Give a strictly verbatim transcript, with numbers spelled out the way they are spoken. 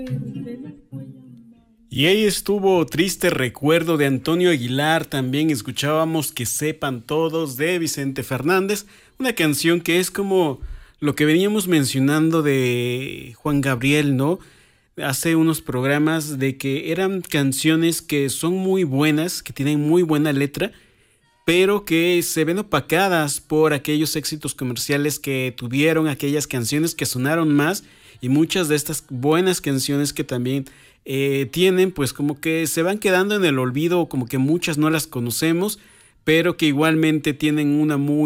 Y ahí estuvo Triste Recuerdo de Antonio Aguilar. También escuchábamos Que Sepan Todos de Vicente Fernández, una canción que es como lo que veníamos mencionando de Juan Gabriel, ¿no? Hace unos programas de que eran canciones que son muy buenas, que tienen muy buena letra, pero que se ven opacadas por aquellos éxitos comerciales que tuvieron, aquellas canciones que sonaron más, y muchas de estas buenas canciones que también eh, tienen, pues como que se van quedando en el olvido, como que muchas no las conocemos, pero que igualmente tienen una muy